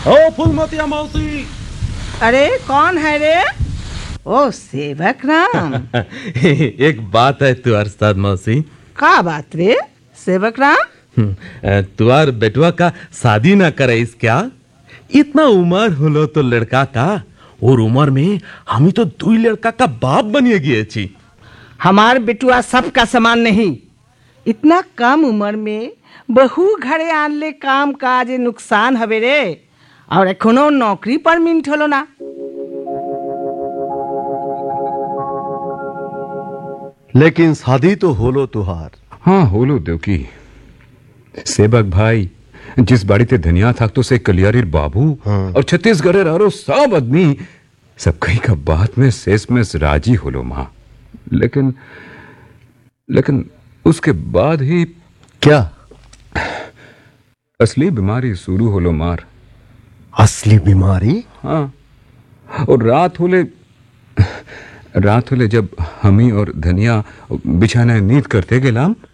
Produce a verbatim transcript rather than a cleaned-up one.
ओ फूलमतिया मौसी। अरे कौन है रे? ओ सेवक राम। एक बात है तुअर साथ मौसी। का बात रे सेवक राम? तुअर बेटुआ का शादी ना करे इस क्या? इतना उम्र होलो तो लड़का का, और उम्र में हम ही तो दुई लड़का का बाप बनिए गए छी। हमार बेटुआ सबका समान नहीं। इतना कम उम्र में बहू घरे आन ले काम काज नुकसान हवे रे, और एखनो नौकरी पर मिंट होलो ना। लेकिन शादी तो होलो तुहार। हाँ होलो देवकी। सेवक भाई जिस बाड़ीते धनिया थाकतो से कलियारीर बाबू हाँ। और छत्तीसगढ़ेर आरो सब आदमी सब कहीं का बात में शेष में राजी होलो माँ। लेकिन लेकिन उसके बाद ही क्या असली बीमारी शुरू होलो मार। असली बीमारी? हाँ। और रात होले रात होले जब हमी और धनिया बिछाना नींद करते गेलाम